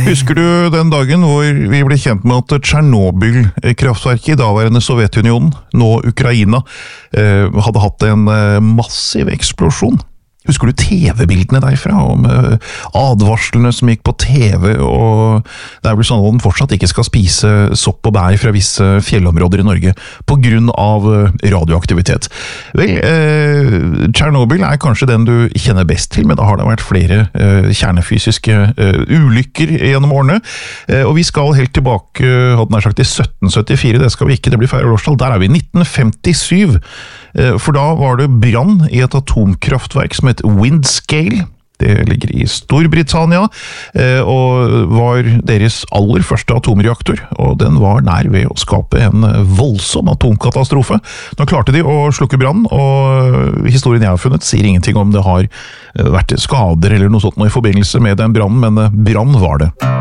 Husker du den dagen hvor vi ble kjent med at Tsjernobyl-kraftverket i daværende Sovjetunionen, nå Ukraina, hadde hatt en massiv eksplosjon? Husker du TV-bildene derfra, om advarslene som gikk på TV, og det vel sånn at den fortsatt ikke skal spise sopp og bær fra visse fjellområder i Norge, på grunn av radioaktivitet. Vel, Tsjernobyl kanskje den du kjenner best til, men da har det vært flere kjernefysiske ulykker gjennom årene, og vi skal helt tilbake, hadde nær sagt, til 1774, det skal vi ikke, det blir feil årstall, der vi i 1957, for da var det brann i et atomkraftverk som het Windscale. Det ligger i Storbritannia, og var deres aller første atomreaktor, og den var nær ved å skape en voldsom atomkatastrofe. Nå klarte de å slukke brann, og historien jeg har funnet sier ingenting om det har vært skader eller noe sånt i forbindelse med den brannen, men brann var det.